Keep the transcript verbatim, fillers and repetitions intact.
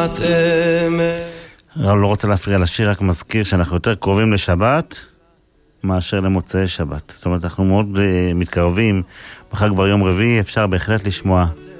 שנת אמת. רב לא רוצה להפריע לשיר, רק מזכיר שאנחנו יותר קרובים לשבת מאשר למוצאי שבת. זאת אומרת, אנחנו מאוד uh, מתקרבים, מחר כבר יום רביעי, אפשר בהחלט לשמוע